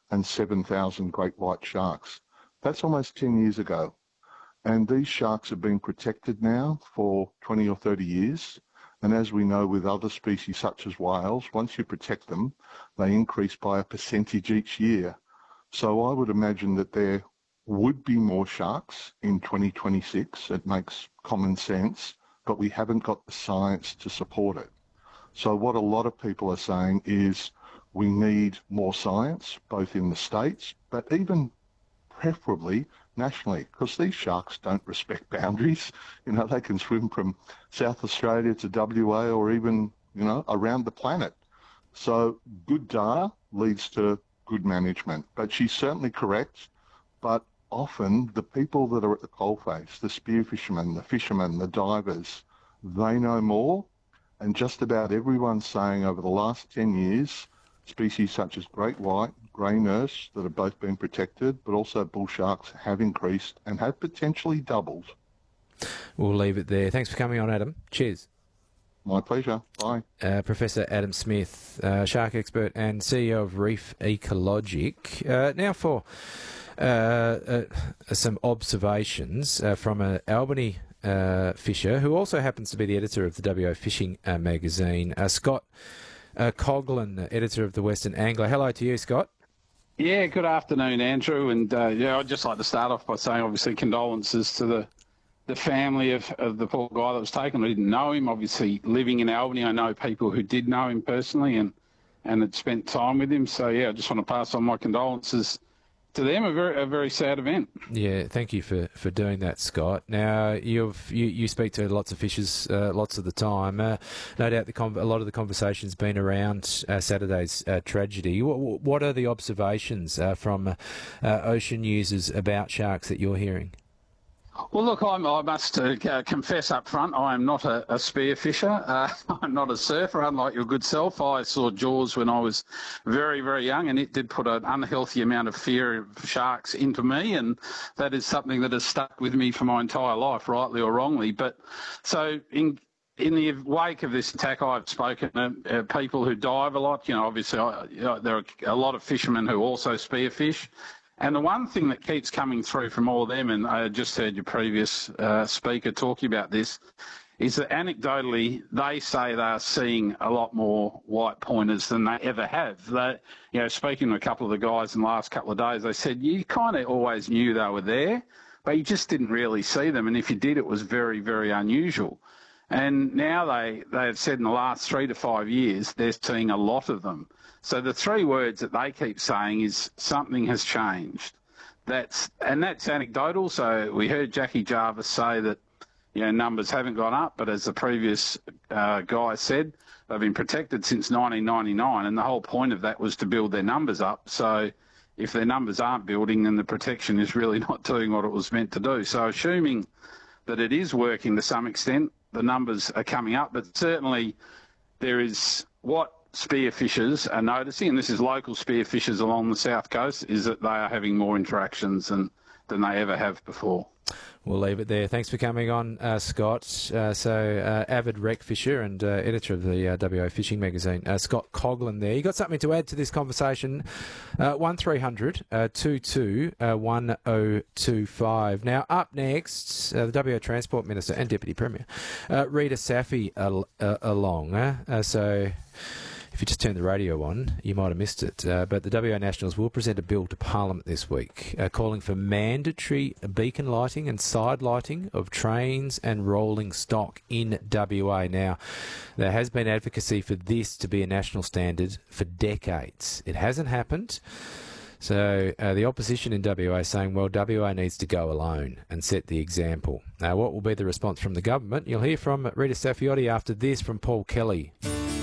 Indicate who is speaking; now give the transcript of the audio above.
Speaker 1: and 7,000 great white sharks. That's almost 10 years ago. And these sharks have been protected now for 20 or 30 years. And as we know with other species such as whales, once you protect them, they increase by a percentage each year. So I would imagine that there would be more sharks in 2026. It makes common sense, but we haven't got the science to support it. So what a lot of people are saying is we need more science, both in the States, but even preferably nationally, because these sharks don't respect boundaries. You know, they can swim from South Australia to WA or even, you know, around the planet. So good data leads to good management. But she's certainly correct. But often the people that are at the coalface, the spear fishermen, the fishermen, the divers, they know more. And just about everyone's saying over the last 10 years, species such as great white, grey nurse that have both been protected, but also bull sharks have increased and have potentially doubled.
Speaker 2: We'll leave it there. Thanks for coming on, Adam. Cheers.
Speaker 1: My pleasure. Bye.
Speaker 2: Professor Adam Smith, shark expert and CEO of Reef Ecologic. Now for some observations from an Albany fisher, who also happens to be the editor of the WA Fishing magazine, Scott Coghlan, editor of the Western Angler. Hello to you, Scott.
Speaker 3: Yeah, good afternoon, Andrew. And I'd just like to start off by saying, obviously, condolences to the family of the poor guy that was taken. I didn't know him. Obviously, living in Albany, I know people who did know him personally and had spent time with him. So, yeah, I just want to pass on my condolences to them. A very sad event.
Speaker 2: Yeah, thank you for doing that, Scott. Now, you speak to lots of fishers lots of the time. No doubt a lot of the conversation's been around Saturday's tragedy. What are the observations from ocean users about sharks that you're hearing?
Speaker 3: Well, look, I must confess up front, I am not a spear fisher. I'm not a surfer, unlike your good self. I saw Jaws when I was very, very young, and it did put an unhealthy amount of fear of sharks into me, and that is something that has stuck with me for my entire life, rightly or wrongly. But so in the wake of this attack, I've spoken to people who dive a lot. You know, obviously, there are a lot of fishermen who also spearfish. And the one thing that keeps coming through from all of them, and I just heard your previous speaker talking about this, is that anecdotally they say they are seeing a lot more white pointers than they ever have. Speaking to a couple of the guys in the last couple of days, they said you kind of always knew they were there, but you just didn't really see them. And if you did, it was very, very unusual. And now they have said in the last 3 to 5 years, they're seeing a lot of them. So the three words that they keep saying is something has changed. That's anecdotal. So we heard Jackie Jarvis say that, numbers haven't gone up, but as the previous guy said, they've been protected since 1999, and the whole point of that was to build their numbers up. So if their numbers aren't building, then the protection is really not doing what it was meant to do. So assuming that it is working to some extent, the numbers are coming up, but certainly there is what spearfishers are noticing, and this is local spearfishers along the south coast, is that they are having more interactions than they ever have before.
Speaker 2: We'll leave it there. Thanks for coming on, Scott. Avid wreck fisher and editor of the WA Fishing magazine, Scott Coghlan there. You got something to add to this conversation? 1300 22 1025. Now, up next, the WA Transport Minister and Deputy Premier, Rita Safi, along. If you just turned the radio on, you might have missed it. But the WA Nationals will present a bill to Parliament this week calling for mandatory beacon lighting and side lighting of trains and rolling stock in WA. Now, there has been advocacy for this to be a national standard for decades. It hasn't happened. So the opposition in WA is saying, well, WA needs to go alone and set the example. Now, what will be the response from the government? You'll hear from Rita Saffioti after this from Paul Kelly.